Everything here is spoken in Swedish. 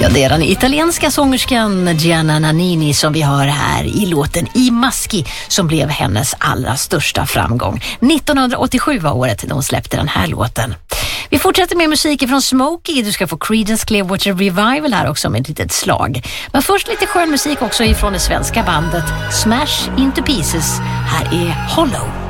Ja, det är den italienska sångerskan Gianna Nannini som vi hör här i låten I Maschi som blev hennes allra största framgång. 1987 var året de släppte den här låten. Vi fortsätter med musik från Smokey. Du ska få Creedence Clearwater Revival här också med ett litet slag. Men först lite skön musik också ifrån det svenska bandet Smash Into Pieces. Här är Hollow.